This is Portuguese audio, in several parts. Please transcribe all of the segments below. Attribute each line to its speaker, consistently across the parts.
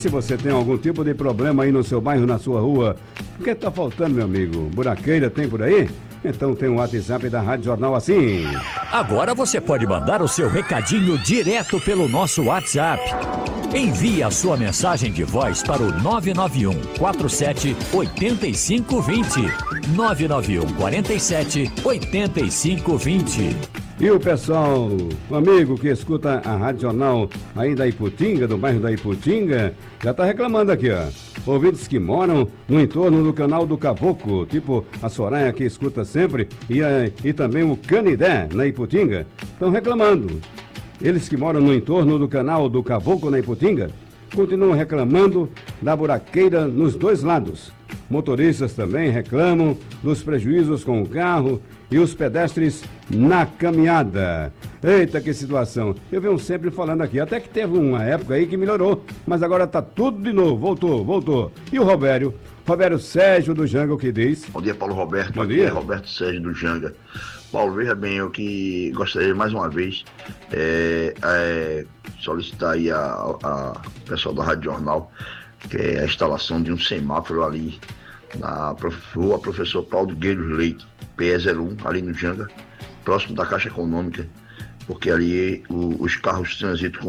Speaker 1: Se você tem algum tipo de problema aí no seu bairro, na sua rua, o que está faltando, meu amigo? Buraqueira tem por aí? Então tem um WhatsApp da Rádio Jornal assim.
Speaker 2: Agora você pode mandar o seu recadinho direto pelo nosso WhatsApp. Envie a sua mensagem de voz para o 991 47 8520. 991 47 8520.
Speaker 1: E o pessoal, o amigo que escuta a Rádio Jornal aí da Iputinga, do bairro da Iputinga, já tá reclamando aqui, ó. Ouvintes que moram no entorno do canal do Caboclo, tipo a Soraya que escuta sempre e também o Canidé na Iputinga, estão reclamando. Eles que moram no entorno do canal do Caboclo na Iputinga continuam reclamando da buraqueira nos dois lados. Motoristas também reclamam dos prejuízos com o carro e os pedestres na caminhada. Eita, que situação. Eu venho sempre falando aqui, até que teve uma época aí que melhorou, mas agora tá tudo de novo, voltou. E o Robério Sérgio do Janga, o que diz?
Speaker 3: Bom dia, Paulo Roberto.
Speaker 1: Bom
Speaker 3: Aqui
Speaker 1: dia.
Speaker 3: é Roberto Sérgio do Janga. Paulo, veja bem, eu que gostaria mais uma vez solicitar aí a pessoal da Rádio Jornal, que é a instalação de um semáforo ali na rua Professor Paulo Gueiros Leite, PE01, ali no Janga, próximo da Caixa Econômica, porque ali os carros transitam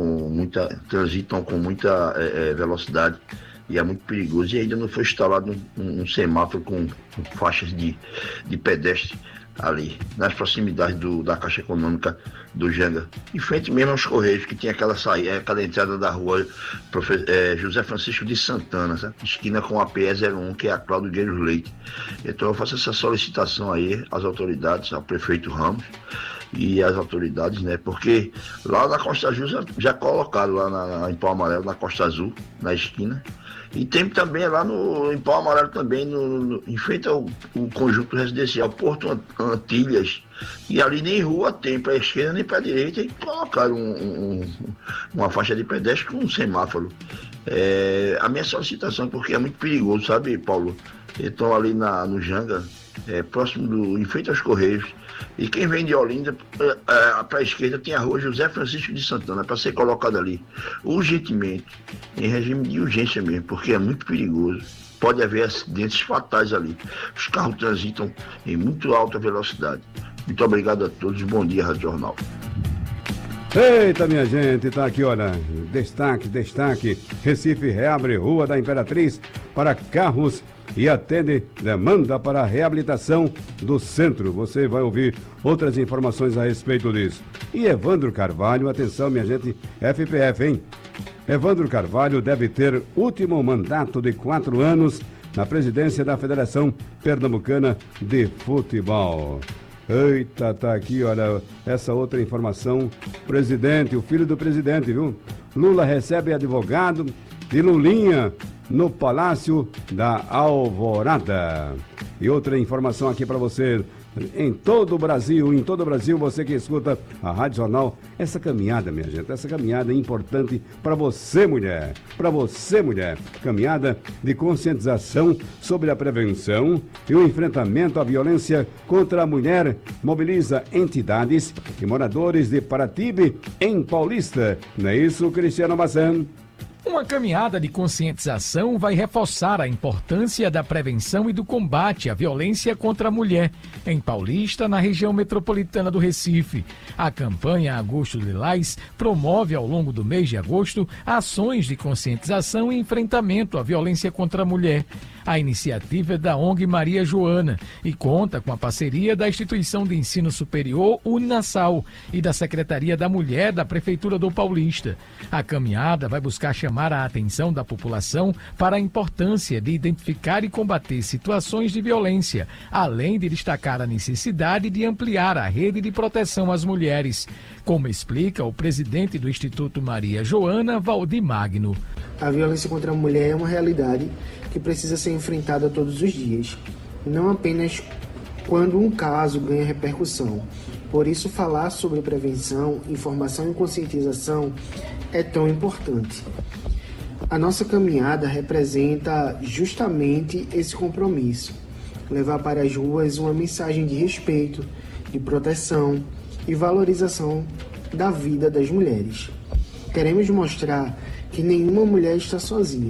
Speaker 3: com muita velocidade e é muito perigoso. E ainda não foi instalado um semáforo com faixas de pedestre ali, nas proximidades da Caixa Econômica do Janga, em frente mesmo aos Correios, que tem aquela entrada da rua José Francisco de Santana, sabe? Esquina com a PE01, que é a Cláudio Gueiros Leite. Então eu faço essa solicitação aí às autoridades, ao prefeito Ramos e às autoridades, né? Porque lá na Costa Azul já colocaram lá em Pau Amarelo, na Costa Azul, na esquina. E tem também lá em Pau Amarelo também, em frente ao conjunto residencial Porto Antilhas. E ali nem rua tem para a esquerda nem para a direita, e colocaram uma faixa de pedestre com um semáforo. A minha solicitação, porque é muito perigoso, sabe, Paulo? Então ali no Janga, próximo em frente aos Correios. E quem vem de Olinda, para a esquerda, tem a rua José Francisco de Santana, para ser colocada ali, urgentemente, em regime de urgência mesmo, porque é muito perigoso. Pode haver acidentes fatais ali. Os carros transitam em muito alta velocidade. Muito obrigado a todos. Bom dia, Rádio Jornal.
Speaker 1: Eita, minha gente, tá aqui, olha, destaque. Recife reabre Rua da Imperatriz para carros e atende demanda para a reabilitação do centro. Você vai ouvir outras informações a respeito disso. E Evandro Carvalho, atenção, minha gente, FPF, hein? Evandro Carvalho deve ter último mandato de 4 anos na presidência da Federação Pernambucana de Futebol. Eita, tá aqui, olha, essa outra informação. Presidente, o filho do presidente, viu? Lula recebe advogado de Lulinha no Palácio da Alvorada. E outra informação aqui para você. Em todo o Brasil, você que escuta a Rádio Jornal, essa caminhada, minha gente, essa caminhada é importante para você, mulher. Caminhada de conscientização sobre a prevenção e o enfrentamento à violência contra a mulher mobiliza entidades e moradores de Paratibe, em Paulista. Não é isso, Cristiano Mazzan?
Speaker 4: Uma caminhada de conscientização vai reforçar a importância da prevenção e do combate à violência contra a mulher em Paulista, na região metropolitana do Recife. A campanha Agosto Lilás promove ao longo do mês de agosto ações de conscientização e enfrentamento à violência contra a mulher. A iniciativa é da ONG Maria Joana e conta com a parceria da Instituição de Ensino Superior Uninasal e da Secretaria da Mulher da Prefeitura do Paulista. A caminhada vai buscar chamar a atenção da população para a importância de identificar e combater situações de violência, além de destacar a necessidade de ampliar a rede de proteção às mulheres, como explica o presidente do Instituto Maria Joana, Valdir Magno.
Speaker 5: A violência contra a mulher é uma realidade que precisa ser enfrentada todos os dias, não apenas quando um caso ganha repercussão. Por isso, falar sobre prevenção, informação e conscientização é tão importante. A nossa caminhada representa justamente esse compromisso, levar para as ruas uma mensagem de respeito, de proteção e valorização da vida das mulheres. Queremos mostrar que nenhuma mulher está sozinha